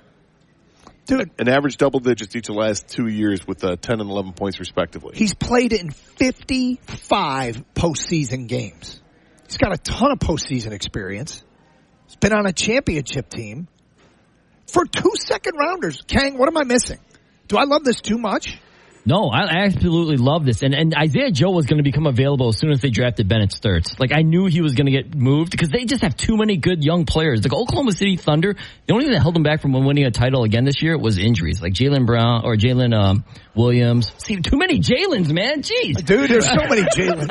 Dude, an average double digits each of the last two years with uh, ten and eleven points respectively. He's played in fifty-five postseason games. He's got a ton of postseason experience. He's been on a championship team. For two second rounders, Kang, what am I missing? Do I love this too much? No, I absolutely love this. And and Isaiah Joe was going to become available as soon as they drafted Bennett Sturts. Like, I knew he was going to get moved because they just have too many good young players. Like, Oklahoma City Thunder, the only thing that held them back from winning a title again this year was injuries. Like Jaylen Brown or Jalen um, Williams. See, too many Jalen's, man. Jeez. Dude, there's so many Jalen.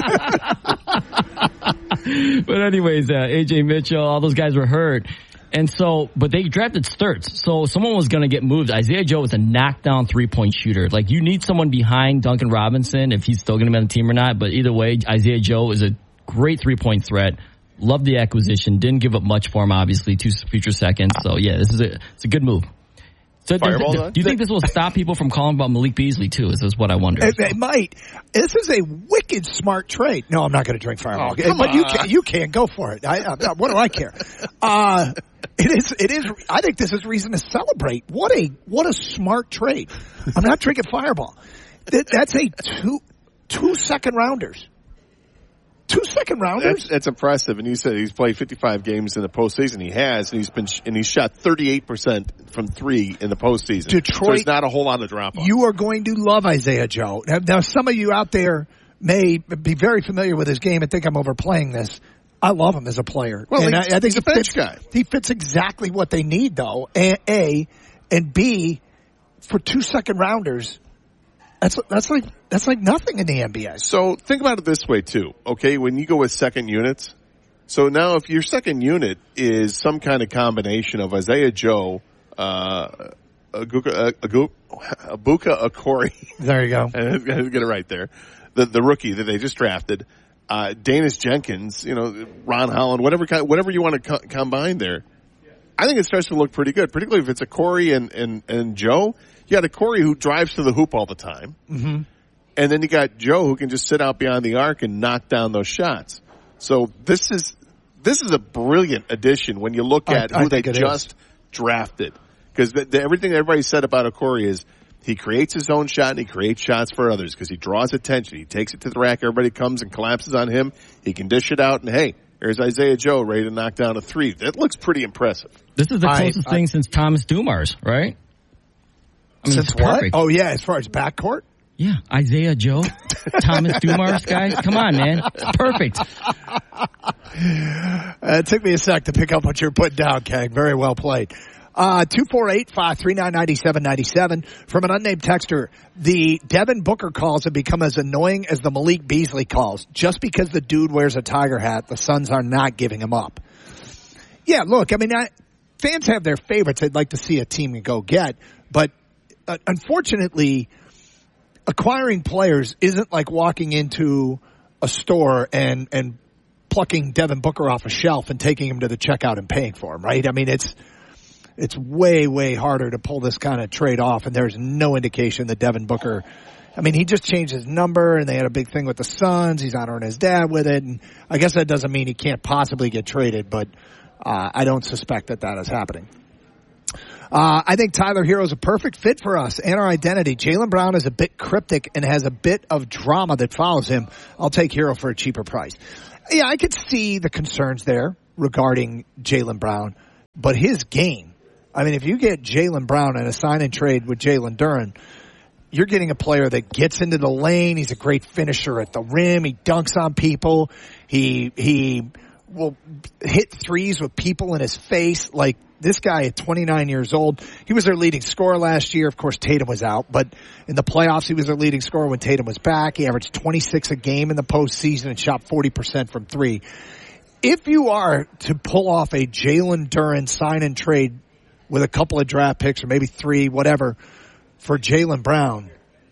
But anyways, uh, A J Mitchell, all those guys were hurt. And so, but they drafted Sturts, so someone was going to get moved. Isaiah Joe is a knockdown three-point shooter. Like, you need someone behind Duncan Robinson if he's still going to be on the team or not. But either way, Isaiah Joe is a great three-point threat. Love the acquisition. Didn't give up much for him, obviously, two future seconds. So, yeah, this is a, it's a good move. So Fireball, do, do you think this will stop people from calling about Malik Beasley, too? Is this what I wonder? It, it might. This is a wicked smart trade. No, I'm not going to drink Fireball. Oh, come but on. you can, you can go for it. I, I, what do I care? Uh, it is, it is, I think this is reason to celebrate. What a, what a smart trade. I'm not drinking Fireball. That, that's a two, two second rounders. Two second rounders? That's, that's impressive. And you said he's played fifty-five games in the postseason. He has, and he's been, and he's shot thirty-eight percent from three in the postseason. Detroit, so there's not a whole lot of drop off. You are going to love Isaiah Joe. Now, now, some of you out there may be very familiar with his game and think I'm overplaying this. I love him as a player. Well, and he's, I, I think he's a bench fits, guy. He fits exactly what they need, though. A, A and B, for two second rounders. That's that's like that's like nothing in the N B A. So think about it this way too. Okay, when you go with second units, so now if your second unit is some kind of combination of Isaiah Joe, uh, Aguka, Aguka, Abuka Akori. There you go. I get it right there. The the rookie that they just drafted, uh, Danis Jenkins, you know, Ron Holland, whatever kind, whatever you want to co- combine there. I think it starts to look pretty good, particularly if it's a Corey and and and Joe. You got a Corey who drives to the hoop all the time. Mm-hmm. And then you got Joe who can just sit out beyond the arc and knock down those shots. So this is this is a brilliant addition when you look at I, who I they just is. drafted. Because the, the, everything everybody said about Okori is he creates his own shot and he creates shots for others because he draws attention. He takes it to the rack. Everybody comes and collapses on him. He can dish it out. And, hey, there's Isaiah Joe ready to knock down a three. That looks pretty impressive. This is the closest I, thing I, since Thomas Dumars, right? I mean, Since it's what? perfect. Oh, yeah, as far as backcourt? Yeah, Isaiah Joe, Thomas Dumars, guys. Come on, man. It's perfect. Uh, it took me a sec to pick up what you're putting down, Kang. Very well played. Uh, two four eight, five three nine, nine seven nine seven. From an unnamed texter, the Devin Booker calls have become as annoying as the Malik Beasley calls. Just because the dude wears a Tiger hat, the Suns are not giving him up. Yeah, look, I mean, I, fans have their favorites they'd like to see a team go get, but uh, unfortunately, acquiring players isn't like walking into a store and, and plucking Devin Booker off a shelf and taking him to the checkout and paying for him, right? I mean, it's, it's way, way harder to pull this kind of trade off, and there's no indication that Devin Booker, I mean, he just changed his number, and they had a big thing with the Suns. He's honoring his dad with it, and I guess that doesn't mean he can't possibly get traded, but uh, I don't suspect that that is happening. Uh, I think Tyler Hero is a perfect fit for us and our identity. Jaylen Brown is a bit cryptic and has a bit of drama that follows him. I'll take Hero for a cheaper price. Yeah, I could see the concerns there regarding Jaylen Brown, but his game, I mean, if you get Jaylen Brown in a sign and trade with Jalen Duren, you're getting a player that gets into the lane. He's a great finisher at the rim. He dunks on people. He, he will hit threes with people in his face. Like this guy at twenty-nine years old, he was their leading scorer last year. Of course, Tatum was out, but in the playoffs, he was their leading scorer when Tatum was back. He averaged twenty-six a game in the postseason and shot forty percent from three. If you are to pull off a Jalen Duren sign and trade with a couple of draft picks or maybe three, whatever, for Jaylen Brown,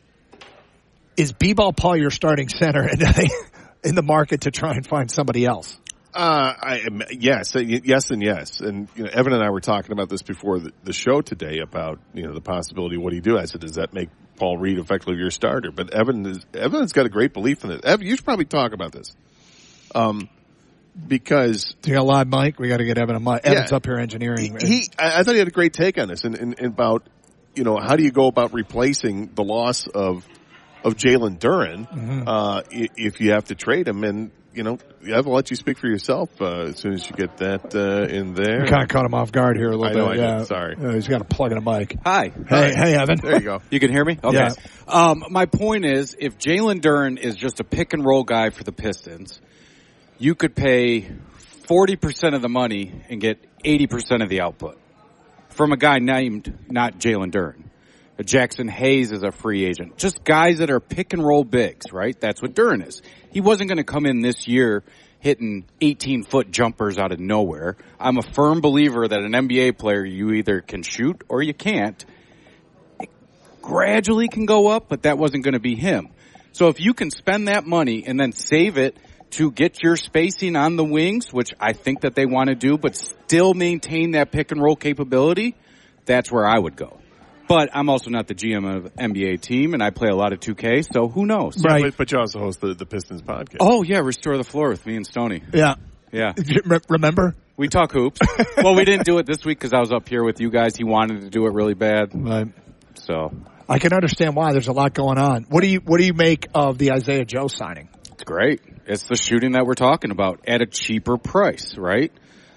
is B-Ball Paul your starting center in the market to try and find somebody else? Uh, I yes, yes, and yes. And you know, Evan and I were talking about this before the, the show today about you know the possibility of what do you do. I said, does that make Paul Reed effectively your starter? But Evan is Evan's got a great belief in it. Evan, you should probably talk about this. Um. Because do you got a live mic? We got to get Evan a mic. Yeah, Evan's up here engineering. He, he I, I thought he had a great take on this, and, and, and about you know how do you go about replacing the loss of of Jalen Duren mm-hmm. uh, if you have to trade him, and you know I'll let you speak for yourself uh, as soon as you get that uh, in there. We kind of caught him off guard here a little I know, bit. I yeah, did. Sorry. Uh, he's got to plug in a mic. Hi. Hey, Hi. hey, Evan. There you go. You can hear me? Okay. Yeah. Um, my point is, if Jalen Duren is just a pick and roll guy for the Pistons, you could pay forty percent of the money and get eighty percent of the output from a guy named not Jalen Duren. Jackson Hayes is a free agent. Just guys that are pick and roll bigs, right? That's what Duren is. He wasn't going to come in this year hitting eighteen foot jumpers out of nowhere. I'm a firm believer that an N B A player, you either can shoot or you can't. It gradually can go up, but that wasn't going to be him. So if you can spend that money and then save it to get your spacing on the wings, which I think that they want to do, but still maintain that pick and roll capability, that's where I would go. But I'm also not the G M of N B A team, and I play a lot of two K, so who knows? Right. But, but you also host the, the Pistons podcast. Oh, yeah, Restore the Floor with me and Stoney. Yeah. Yeah. Remember? We talk hoops. Well, we didn't do it this week because I was up here with you guys. He wanted to do it really bad. Right. So I can understand why. There's a lot going on. What do you What do you make of the Isaiah Joe signing? It's great. It's the shooting that we're talking about at a cheaper price, right?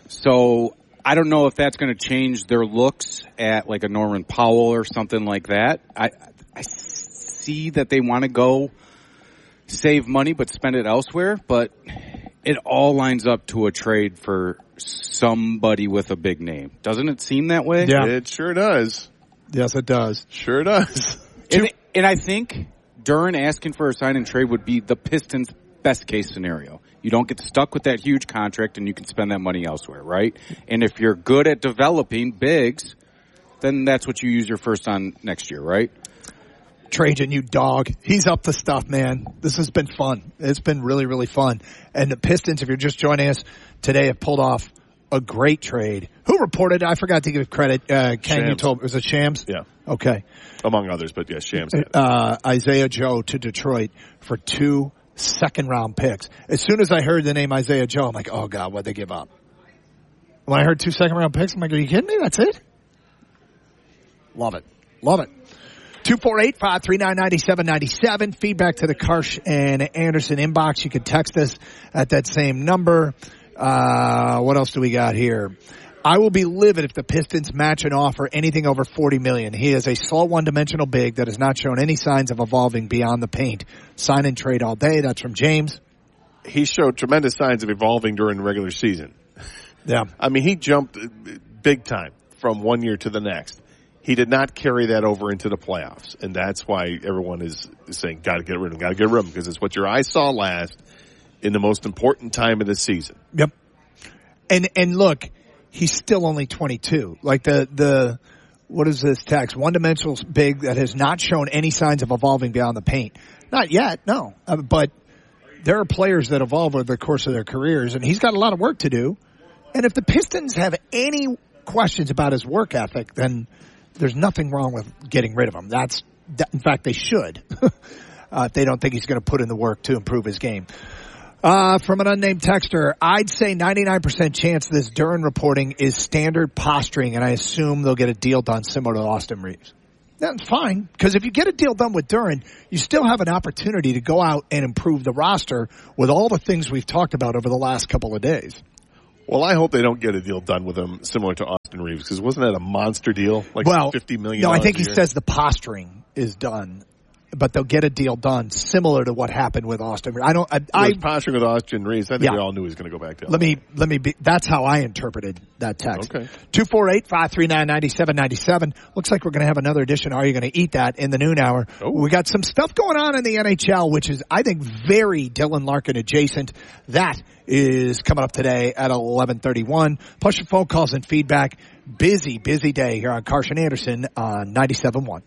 So I don't know if that's going to change their looks at like a Norman Powell or something like that. I I see that they want to go save money but spend it elsewhere, but it all lines up to a trade for somebody with a big name. Doesn't it seem that way? Yeah. It sure does. Yes, it does. Sure does. And, and I think Duren asking for a sign and trade would be the Pistons' best case scenario. You don't get stuck with that huge contract and you can spend that money elsewhere, right? And if you're good at developing bigs, then that's what you use your first on next year, right? Trajan, you dog. He's up to stuff, man. This has been fun. It's been really, really fun. And the Pistons, if you're just joining us today, have pulled off a great trade. Who reported? I forgot to give credit. Uh, Ken, Shams. you told, was it Shams? Yeah. Okay. Among others, but yes, Shams. Uh, Isaiah Joe to Detroit for two second round picks. As soon as I heard the name Isaiah Joe, I'm like, oh God, what'd they give up? When I heard two second round picks, I'm like, are you kidding me? That's it? Love it. Love it. two four eight, five three nine, nine seven nine seven. Feedback to the Karsh and Anderson inbox. You can text us at that same number. Uh, what else do we got here? I will be livid if the Pistons match an offer anything over forty million dollars. He is a slow one-dimensional big that has not shown any signs of evolving beyond the paint. Sign and trade all day. That's from James. He showed tremendous signs of evolving during the regular season. Yeah. I mean, he jumped big time from one year to the next. He did not carry that over into the playoffs, and that's why everyone is saying, got to get rid of him, got to get rid of him, because it's what your eyes saw last in the most important time of the season. Yep. And and look, he's still only twenty-two. Like the, the, what is this text? One-dimensional big that has not shown any signs of evolving beyond the paint. Not yet, no. Uh, but there are players that evolve over the course of their careers, and he's got a lot of work to do. And if the Pistons have any questions about his work ethic, then there's nothing wrong with getting rid of him. That's, that, in fact, they should. uh, if they don't think he's going to put in the work to improve his game. Uh, from an unnamed texter, I'd say ninety-nine percent chance this Duren reporting is standard posturing, and I assume they'll get a deal done similar to Austin Reeves. That's fine, because if you get a deal done with Duren, you still have an opportunity to go out and improve the roster with all the things we've talked about over the last couple of days. Well, I hope they don't get a deal done with him similar to Austin Reeves, because wasn't that a monster deal? Like well, fifty million dollars no, I think he year? says the posturing is done. But they'll get a deal done similar to what happened with Austin Reeves. I don't. I, I I posturing with Austin Reeves. I think yeah. we all knew he was going to go back to. L A. Let me let me be. That's how I interpreted that text. Okay. Two four eight five three nine ninety seven ninety seven. Looks like we're going to have another edition. Are you going to eat that in the noon hour? Oh. We got some stuff going on in the N H L, which is I think very Dylan Larkin adjacent. That is coming up today at eleven thirty one. Plus your phone calls and feedback. Busy busy day here on Carson Anderson on ninety-seven point one.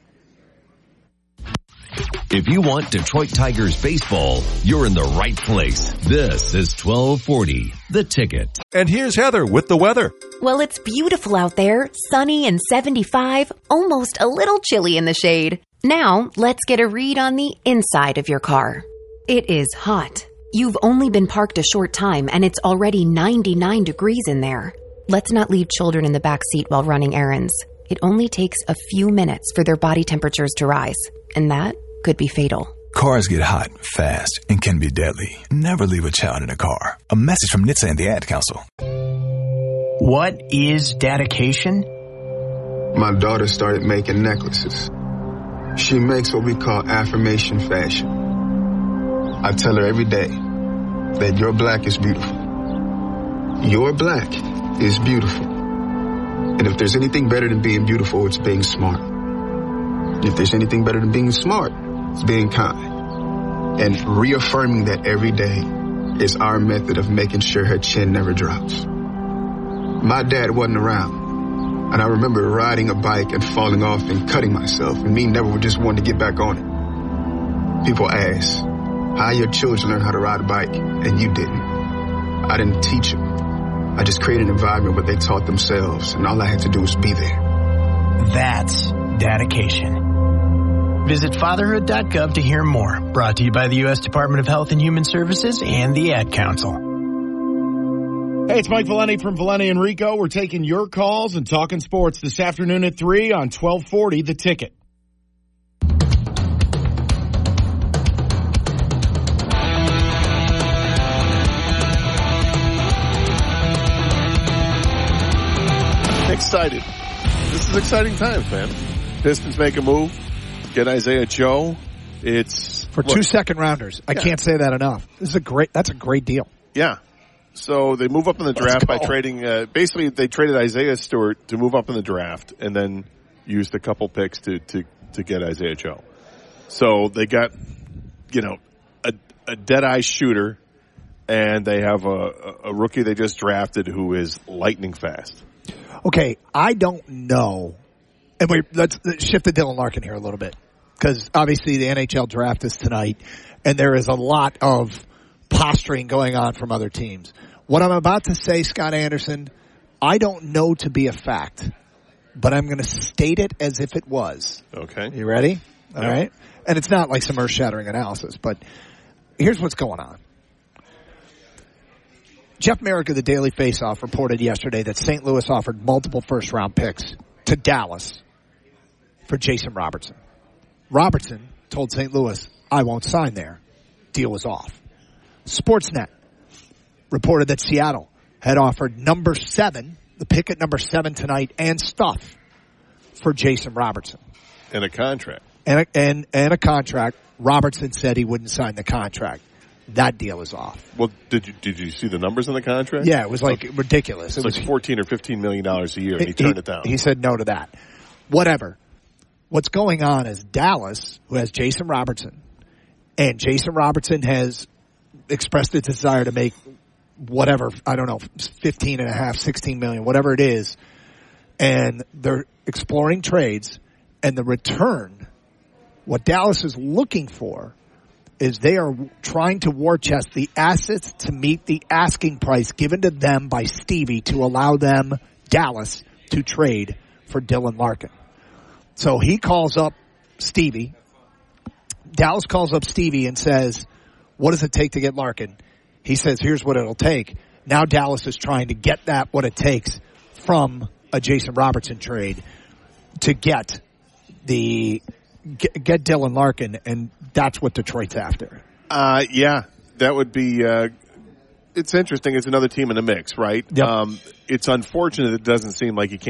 If you want Detroit Tigers baseball, you're in the right place. This is twelve forty, The Ticket. And here's Heather with the weather. Well, it's beautiful out there, sunny and seventy-five, almost a little chilly in the shade. Now, let's get a read on the inside of your car. It is hot. You've only been parked a short time and it's already ninety-nine degrees in there. Let's not leave children in the back seat while running errands. It only takes a few minutes for their body temperatures to rise, and that could be fatal. Cars get hot, fast, and can be deadly. Never leave a child in a car. A message from N H T S A and the Ad Council. What is dedication? My daughter started making necklaces. She makes what we call affirmation fashion. I tell her every day that your black is beautiful. Your black is beautiful. And if there's anything better than being beautiful, it's being smart. If there's anything better than being smart, it's being kind. And reaffirming that every day is our method of making sure her chin never drops. My dad wasn't around, and I remember riding a bike and falling off and cutting myself, and me never just wanting to get back on it. People ask, how your children learn how to ride a bike, and you didn't. I didn't teach them. I just created an environment where they taught themselves, and all I had to do was be there. That's dedication. Visit fatherhood dot gov to hear more. Brought to you by the U S Department of Health and Human Services and the Ad Council. Hey, it's Mike Valeni from Valeni and Rico. We're taking your calls and talking sports this afternoon at three on twelve forty The Ticket. Excited. This is exciting times, man. Pistons make a move. Get Isaiah Joe. It's for two look, second rounders. I yeah. can't say that enough. This is a great. That's a great deal. Yeah. So they move up in the draft by trading. Uh, basically, they traded Isaiah Stewart to move up in the draft, and then used a couple picks to to to get Isaiah Joe. So they got, you know, a, a dead eye shooter, and they have a, a rookie they just drafted who is lightning fast. Okay, I don't know. And we let's shift to Dylan Larkin here a little bit, because obviously the N H L draft is tonight, and there is a lot of posturing going on from other teams. What I'm about to say, Scott Anderson, I don't know to be a fact, but I'm going to state it as if it was. Okay. You ready? All yeah. right. And it's not like some earth-shattering analysis, but here's what's going on. Jeff Merrick of the Daily Faceoff reported yesterday that Saint Louis offered multiple first-round picks to Dallas for Jason Robertson. Robertson told Saint Louis, I won't sign there. Deal was off. Sportsnet reported that Seattle had offered number seven, the pick at number seven tonight, and stuff for Jason Robertson. And a contract. And a, and, and a contract. Robertson said he wouldn't sign the contract. That deal is off. Well, did you did you see the numbers in the contract? Yeah, it was like so, ridiculous. It was like fourteen or fifteen million dollars a year, and he, he turned it down. He said no to that. Whatever. What's going on is Dallas, who has Jason Robertson, and Jason Robertson has expressed his desire to make whatever, I don't know, fifteen and a half, sixteen million, whatever it is. And they're exploring trades, and the return, what Dallas is looking for is they are trying to war chest the assets to meet the asking price given to them by Stevie to allow them, Dallas, to trade for Dylan Larkin. So he calls up Stevie. Dallas calls up Stevie and says, what does it take to get Larkin? He says, here's what it'll take. Now Dallas is trying to get that, what it takes, from a Jason Robertson trade to get the get, get Dylan Larkin, and that's what Detroit's after. Uh, yeah, that would be. Uh, it's interesting. It's another team in the mix, right? Yep. Um, it's unfortunate. It doesn't seem like you can't